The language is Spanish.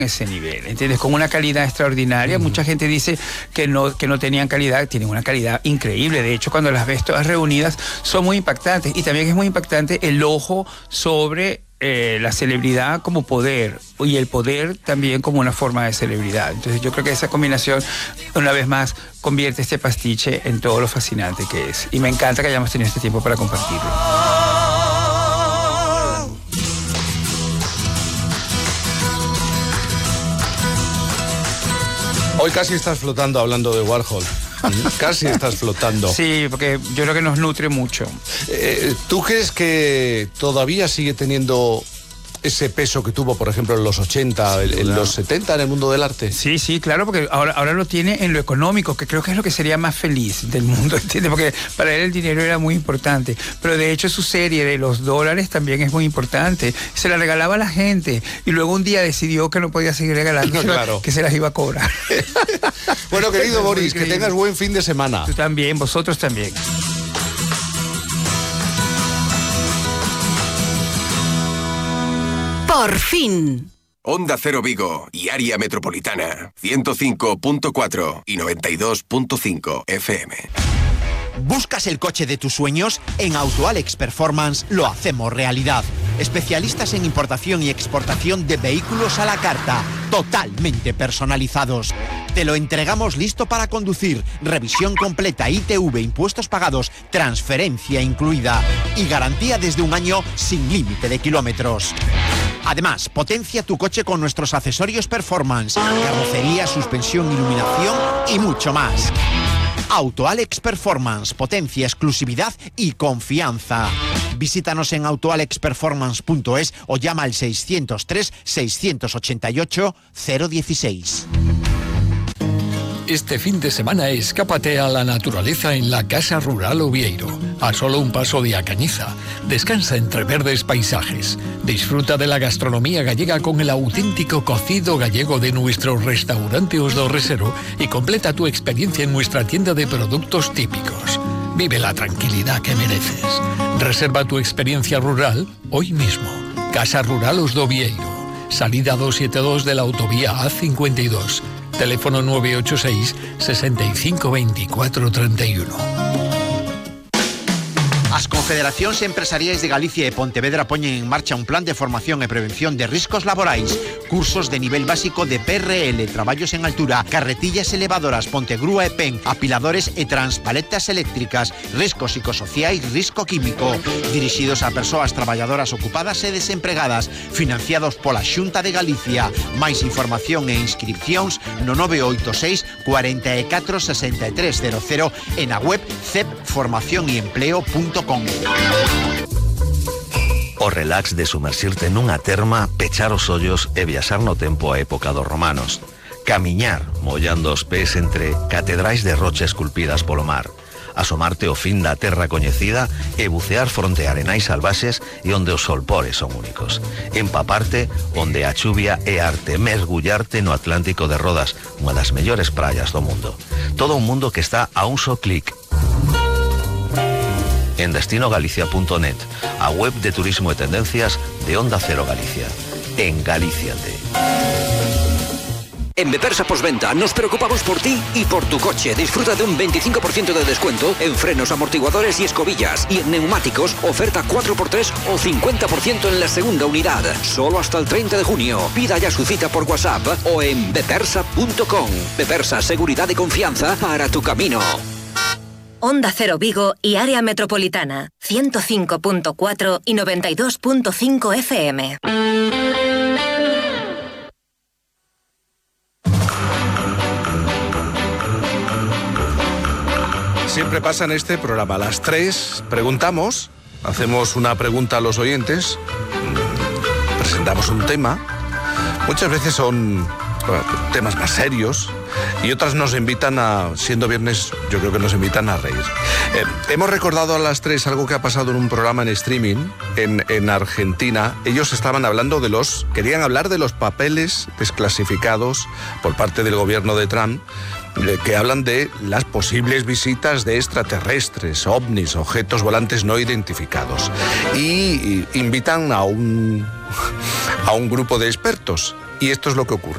ese nivel, ¿entiendes? Con una calidad extraordinaria. Mucha gente dice que no tenían calidad, tienen una calidad increíble. De hecho, cuando las ves todas reunidas, son muy impactantes. Y también es muy impactante el ojo sobre la celebridad como poder, y el poder también como una forma de celebridad. Entonces yo creo que esa combinación, una vez más, convierte este pastiche en todo lo fascinante que es. Y me encanta que hayamos tenido este tiempo para compartirlo. Hoy casi estás flotando hablando de Warhol. Casi estás flotando. Sí, porque yo creo que nos nutre mucho. ¿Tú crees que todavía sigue teniendo ese peso que tuvo, por ejemplo, en los 80, en los 70 en el mundo del arte? Sí, claro, porque ahora lo tiene en lo económico, que creo que es lo que sería más feliz del mundo, ¿entiendes? Porque para él el dinero era muy importante. Pero de hecho su serie de los dólares también es muy importante. Se la regalaba a la gente y luego un día decidió que no podía seguir regalando, claro, que se las iba a cobrar. Bueno, querido Boris, que tengas buen fin de semana. Tú también, vosotros también. Por fin. Onda Cero Vigo y área metropolitana 105.4 y 92.5 FM. ¿Buscas el coche de tus sueños? En AutoAlex Performance lo hacemos realidad. Especialistas en importación y exportación de vehículos a la carta, totalmente personalizados. Te lo entregamos listo para conducir, revisión completa, ITV, impuestos pagados, transferencia incluida y garantía desde 1 año sin límite de kilómetros. Además, potencia tu coche con nuestros accesorios Performance, carrocería, suspensión, iluminación y mucho más. AutoAlex Performance, potencia, exclusividad y confianza. Visítanos en autoalexperformance.es o llama al 603 688 016. Este fin de semana escápate a la naturaleza en la Casa Rural Oviedo, a solo un paso de Acañiza. Descansa entre verdes paisajes. Disfruta de la gastronomía gallega con el auténtico cocido gallego de nuestro restaurante Os do Resero y completa tu experiencia en nuestra tienda de productos típicos. Vive la tranquilidad que mereces. Reserva tu experiencia rural hoy mismo. Casa Rural Os do Oviedo. Salida 272 de la autovía A52. Teléfono 986 65 24 31. As Confederacións Empresariais de Galicia e Pontevedra poñen en marcha un plan de formación e prevención de riscos laborais, cursos de nivel básico de PRL, traballos en altura, carretillas elevadoras, pontegrúa e pen, apiladores e transpaletas eléctricas, riscos psicosociais, risco químico, dirixidos a persoas traballadoras ocupadas e desempregadas, financiados pola Xunta de Galicia. Máis información e inscripcións no 986 44 6300 e na web cepformacionyempleo.com. O relax de sumersirte nunha terma, pechar os ollos e viaxar no tempo a época dos romanos. Camiñar, mollando os pés entre catedrais de rocha esculpidas polo mar. Asomarte ao fin da terra coñecida e bucear fronte a arenais salvaxes e onde os solpores son únicos. Empaparte onde a chuvia é arte, mergullarte no Atlántico de Rodas, unha das mellores praias do mundo. Todo un mundo que está a un só clic en destinogalicia.net, a web de turismo e tendencias de Onda Cero Galicia. En Galíciate. En Bepersa Postventa nos preocupamos por ti y por tu coche. Disfruta de un 25% de descuento en frenos, amortiguadores y escobillas. Y en neumáticos, oferta 4x3 o 50% en la segunda unidad. Solo hasta el 30 de junio. Pida ya su cita por WhatsApp o en bepersa.com. Bepersa, seguridad y confianza para tu camino. Onda Cero Vigo y área metropolitana, 105.4 y 92.5 FM. Siempre pasa en este programa. A las 3 preguntamos, hacemos una pregunta a los oyentes, presentamos un tema. Muchas veces son temas más serios y otras nos invitan a, siendo viernes, yo creo que nos invitan a reír. Hemos recordado a las 3 algo que ha pasado en un programa en streaming en Argentina. Ellos estaban hablando querían hablar de los papeles desclasificados por parte del gobierno de Trump, que hablan de las posibles visitas de extraterrestres, ovnis, objetos volantes no identificados. Y invitan a un grupo de expertos. Y esto es lo que ocurre.